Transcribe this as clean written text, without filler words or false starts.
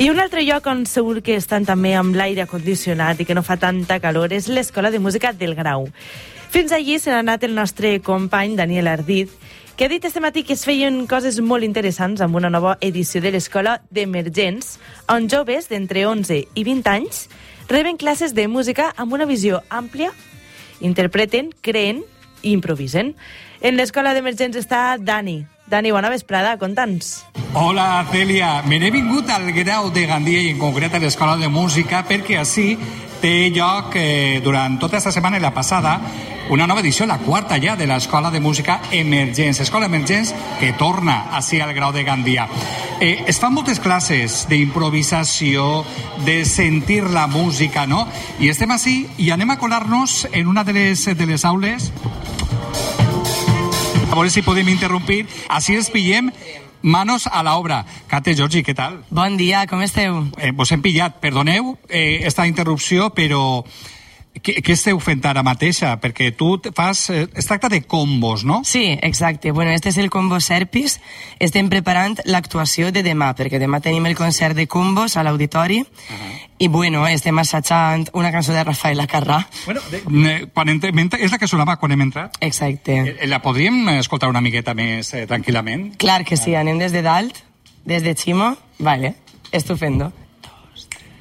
I un altre lloc on segur que estan també amb l'aire condicionat i que no fa tanta calor és l'Escola de Música del Grau. Fins allí se n'ha anat el nostre company Daniel Ardit, que ha dit este matí que es feien coses molt interessants amb una nova edició de l'Escola d'Emergents, on joves d'entre 11 i 20 anys reben classes de música amb una visió àmplia, interpreten, creen i improvisen. En l'Escola d'Emergents està Dani. Dani, bona vesprada, conta'ns. Hola, Cèlia. Me n'he vingut al Grau de Gandia i en concret a l'Escola de Música perquè així té lloc durant tota aquesta setmana i la passada una nova edició, la quarta ja, de l'Escola de Música Emergents. Escola Emergents que torna així al Grau de Gandia. Es fan moltes classes d'improvisació, de sentir la música, no? I estem així i anem a colar-nos en una de les aules. A veure si podem interrompir. Així ens pillem manos a l'obra. Kate, Georgi, què tal? Bon dia, com esteu? Vos hem pillat. Perdoneu esta interrupció, però què esteu fent ara mateixa? Perquè tu fas... Es tracta de combos, no? Sí, exacte. Bueno, este és el combo Serpis. Estem preparant l'actuació de demà, perquè demà tenim el concert de combos a l'auditori. I, bueno, estem assajant una cançó de Rafael Acarrà. Bueno, és la que sonava quan hem entrat? Exacte. La podríem escoltar una miqueta més tranquil·lament? Clar que sí, anem des de dalt, des de Ximo. Vale, estupendo.